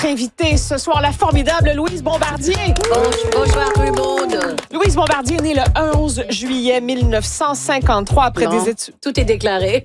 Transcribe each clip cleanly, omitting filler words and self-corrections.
Invitée ce soir, la formidable Louise Bombardier. Bonsoir tout le monde. Louise Bombardier est née le 11 juillet 1953 après des études. Tout est déclaré.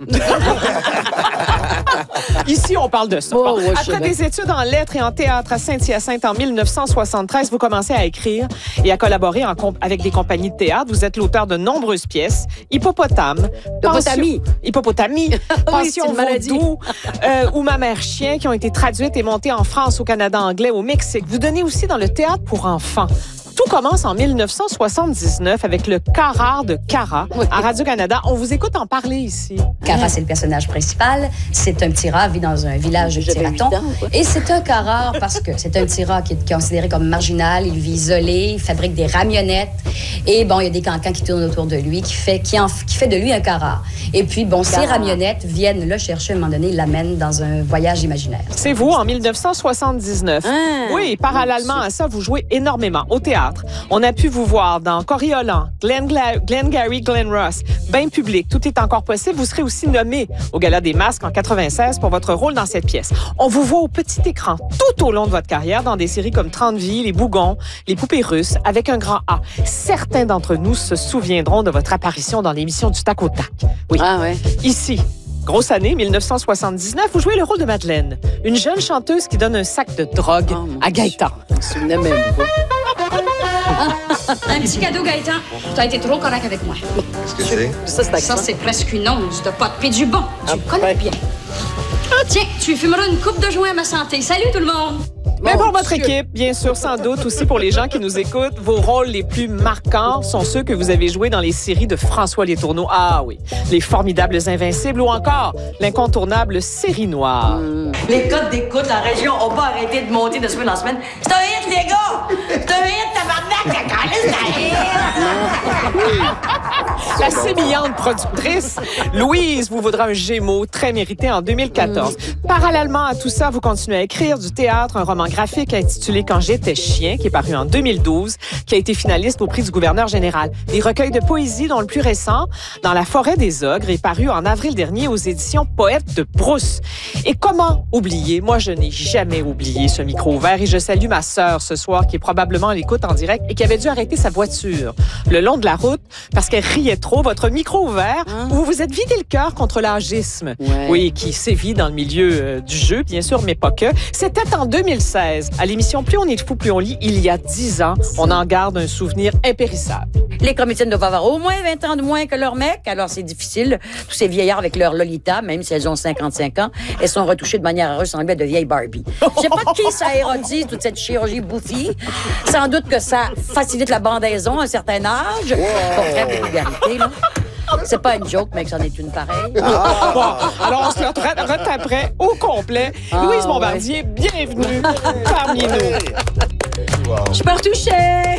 Ici, on parle de ça. Oh, ouais, après des études en lettres et en théâtre à Saint-Hyacinthe en 1973, vous commencez à écrire et à collaborer avec des compagnies de théâtre. Vous êtes l'auteur de nombreuses pièces. Hippopotame. Hippopotamie. Pension Vaudou ou Ma mère chien qui ont été traduites et montées en France, au Canada anglais, au Mexique. Vous donnez aussi dans le théâtre pour enfants. Tout commence en 1979 avec le Carrare de Cara à Radio-Canada. On vous écoute en parler ici. Cara, c'est le personnage principal. C'est un petit rat, vit dans un village de petits ratons. Et c'est un Carrare parce que c'est un petit rat qui est considéré comme marginal. Il vit isolé, il fabrique des ramionnettes. Et bon, il y a des cancans qui tournent autour de lui, qui fait de lui un Carrare. Et puis, bon, ces ramionnettes viennent le chercher à un moment donné, l'amènent dans un voyage imaginaire. C'est vous, en 1979. Oui, parallèlement à ça, vous jouez énormément au théâtre. On a pu vous voir dans Coriolan, Glengarry Glen Ross, Bain public, Tout est encore possible. Vous serez aussi nommé au Gala des Masques en 96 pour votre rôle dans cette pièce. On vous voit au petit écran tout au long de votre carrière dans des séries comme 30 vies, Les Bougons, Les Poupées russes, avec un grand A. Certains d'entre nous se souviendront de votre apparition dans l'émission du Tac au Tac. Oui. Ah ouais. Ici. Grosse année, 1979, vous jouez le rôle de Madeleine, une jeune chanteuse qui donne un sac de drogue à Gaëtan. Je me souvenais même pas. Un petit cadeau, Gaëtan. Tu as été trop correct avec moi. Qu'est-ce que c'est? Ça, c'est presque une once de pot de pis du bon. Tu me connais bien. Tiens, tu fumeras une coupe de joint à ma santé. Salut tout le monde! Mais pour votre équipe, bien sûr, sans doute, aussi pour les gens qui nous écoutent, vos rôles les plus marquants sont ceux que vous avez joués dans les séries de François Letourneau. Ah oui, Les Formidables Invincibles ou encore l'incontournable Série Noire. Les codes d'écoute, la région n'a pas arrêté de monter de semaine en semaine. C'est un hit, les gars! C'est un hit, tabarnak! C'est un hit! La sémillante productrice, Louise vous vaudra un Gémeaux très mérité en 2014. Parallèlement à tout ça, vous continuez à écrire du théâtre, un roman graphique intitulé Quand j'étais chien, qui est paru en 2012, qui a été finaliste au prix du gouverneur général. Des recueils de poésie, dont le plus récent, Dans la forêt des ogres, est paru en avril dernier aux éditions Poète de Brousse. Et comment oublier? Moi, je n'ai jamais oublié ce micro ouvert et je salue ma sœur ce soir qui est probablement à l'écoute en direct et qui avait dû arrêter sa voiture le long de la route parce qu'elle riait trop. Votre micro ouvert où vous vous êtes vidé le cœur contre l'âgisme. Ouais. Oui, qui sévit dans le milieu du jeu, bien sûr, mais pas que. C'était en 2016, à l'émission Plus on est fou, plus on lit, il y a 10 ans. On en garde un souvenir impérissable. Les comédiennes doivent avoir au moins 20 ans de moins que leur mec, alors c'est difficile. Tous ces vieillards avec leur Lolita, même si elles ont 55 ans, elles sont retouchées de manière à ressembler à de vieilles Barbie. Je sais pas qui ça érotise, toute cette chirurgie bouffie. Sans doute que ça facilite la bandaison à un certain âge. Pour très de vulgarité, là. C'est pas une joke, mais que c'en est une pareille. Bon, alors on se rattraperait au complet. Louise Bombardier, bienvenue parmi nous. Wow. Je peux retoucher!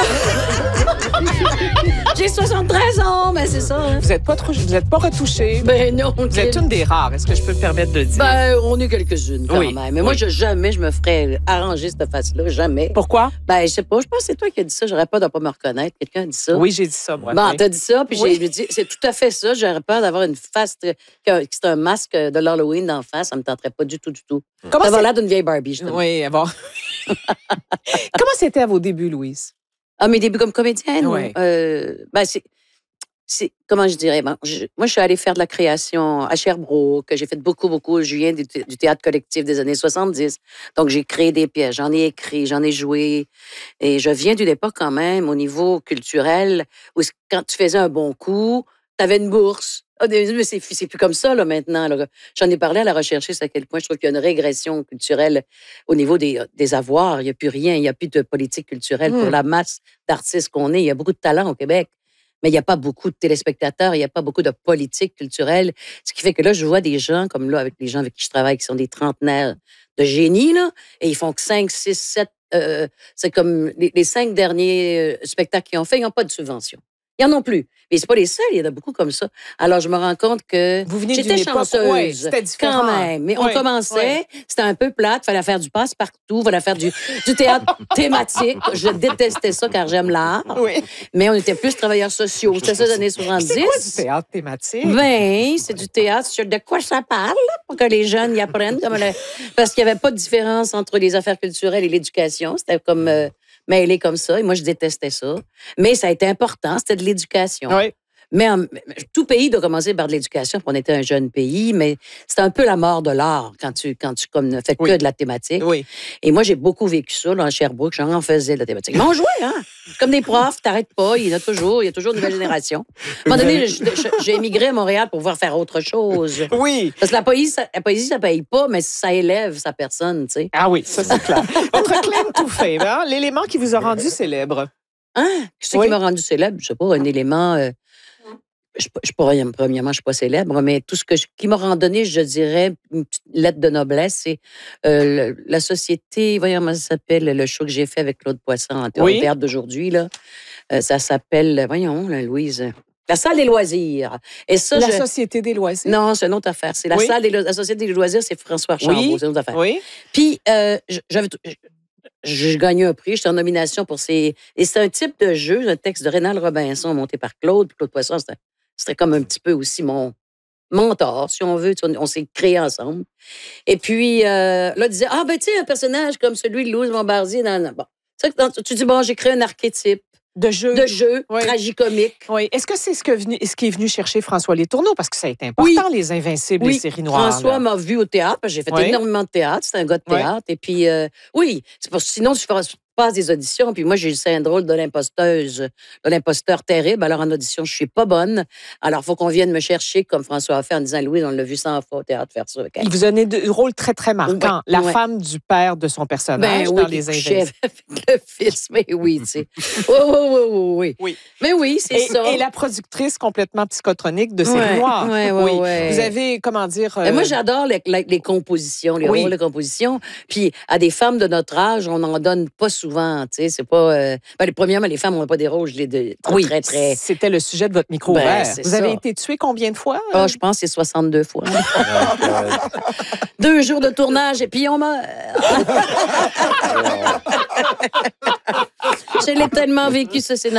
J'ai 73 ans, mais c'est ça. Hein. Vous êtes pas retouchée. Ben non. Vous êtes une des rares, est-ce que je peux me permettre de dire? Ben, on est quelques-unes quand Oui. même. Mais moi, jamais je me ferais arranger cette face-là. Jamais. Pourquoi? Ben, je sais pas. Je pense que c'est toi qui as dit ça. J'aurais peur de pas me reconnaître. Quelqu'un a dit ça. Oui, j'ai dit ça, moi. Bon, oui. t'as dit ça, puis Oui. j'ai dit, c'est tout à fait ça. J'aurais peur d'avoir une face, que c'est un masque de l'Halloween d'en face. Ça me tenterait pas du tout, du tout. Comment D'avoir c'est- l'air d'une vieille Barbie, justement. Oui, bon. Comment c'était à vos débuts, Louise? Ah, mes débuts comme comédienne? Ouais. Ben, comment je dirais? Moi, je suis allée faire de la création à Sherbrooke. J'ai fait beaucoup. Je viens du théâtre collectif des années 70. Donc, j'ai créé des pièces. J'en ai écrit, j'en ai joué. Et je viens d'une époque quand même, au niveau culturel, où quand tu faisais un bon coup, tu avais une bourse. Ah, mais c'est plus comme ça, là, maintenant. Là. J'en ai parlé à la recherchiste à quel point je trouve qu'il y a une régression culturelle au niveau des avoirs. Il n'y a plus rien. Il n'y a plus de politique culturelle pour la masse d'artistes qu'on est. Il y a beaucoup de talent au Québec, mais il n'y a pas beaucoup de téléspectateurs. Il n'y a pas beaucoup de politique culturelle. Ce qui fait que là, je vois des gens, comme là, avec les gens avec qui je travaille, qui sont des trentenaires de génie, là, et ils font que 5, 6, 7... c'est comme les 5 derniers spectacles qu'ils ont fait, ils n'ont pas de subvention. Ils n'en ont plus. Mais c'est pas les seuls, il y en a beaucoup comme ça. Alors, je me rends compte que Vous venez j'étais d'une époque, chanceuse. ouais, c'était différent. Quand même. Mais on Ouais, commençait, ouais. c'était un peu plate, fallait faire du passe-partout, fallait faire du théâtre thématique. Je détestais ça car j'aime l'art. Oui. Mais on était plus travailleurs sociaux. C'était ça, les années 70. C'est quoi du théâtre thématique? Ben, c'est du théâtre sur de quoi ça parle, pour que les jeunes y apprennent. Parce qu'il n'y avait pas de différence entre les affaires culturelles et l'éducation. C'était comme mêlé comme ça. Et moi, je détestais ça. Mais ça a été important. C'était de l'éducation. Oui. Mais tout pays doit commencer par de l'éducation. On était un jeune pays, mais c'est un peu la mort de l'art quand tu comme, ne fais que de la thématique. Oui. Et moi, j'ai beaucoup vécu ça là, à Sherbrooke. J'en faisais de la thématique. Mais on jouait, hein? Comme des profs, t'arrêtes pas. Il y a toujours une nouvelle génération. À un moment donné, j'ai émigré à Montréal pour pouvoir faire autre chose. Oui. Parce que la poésie, ça paye pas, mais ça élève sa personne, tu sais. Ah oui, ça c'est clair. Votre claim to fame, hein? L'élément qui vous a rendu célèbre. Hein? Ce Oui. qui m'a rendu célèbre, je sais pas, un élément... premièrement, je suis pas célèbre, mais tout ce qui m'a randonné, je dirais, une petite lettre de noblesse, c'est la société, voyons comment ça s'appelle, le show que j'ai fait avec Claude Poisson au Oui. théâtre d'aujourd'hui, là. Ça s'appelle, voyons, Louise, la salle des loisirs. Et ça, La Société des loisirs. Non, c'est une autre affaire. C'est la Oui. salle la Société des loisirs, c'est François Archambault, Oui. c'est une autre affaire. Oui. Puis, j'ai gagné un prix, j'étais en nomination pour ces... Et c'est un type de jeu, un texte de Rénal Robinson monté par Claude. Puis Claude Poisson, c'était comme un petit peu aussi mon mentor, si on veut. On s'est créés ensemble. Et puis, là, il disait, ah, ben, tu sais, un personnage comme celui de Louise Bombardier. Bon. Tu dis, bon, j'ai créé un archétype De jeu. Oui. tragicomique. Oui. Est-ce que c'est ce qui est venu chercher François Letourneau? Parce que ça a été important, les Invincibles, les séries noires. François là. m'a vu au théâtre, parce que j'ai fait énormément de théâtre. C'était un gars de théâtre. Et puis, oui, c'est parce que sinon, tu passes des auditions. Puis moi, j'ai le syndrome de l'imposteur terrible. Alors, en audition, je suis pas bonne. Alors, il faut qu'on vienne me chercher, comme François a fait en disant, Louise, on l'a vu 100 fois au théâtre faire ça. Il vous donnait des rôles très, très marquants. Ouais, La ouais. femme du père de son personnage dans Les Invincibles. Avec le fils, mais oui, tu sais. Oui. Mais oui, c'est ça. Et la productrice complètement psychotronique de séries Ouais, noires. ouais. Vous avez, comment dire... Moi, j'adore les compositions, les rôles de composition. Puis, à des femmes de notre âge, on n'en donne pas souvent, tu sais. C'est pas... premièrement, les femmes n'ont pas des rôles, très, très... C'était le sujet de votre micro ouvert. c'est Vous avez ça. été tué combien de fois? Je pense que c'est 62 fois. 2 jours de tournage et puis on meurt. Je l'ai tellement vécu, ce scénario.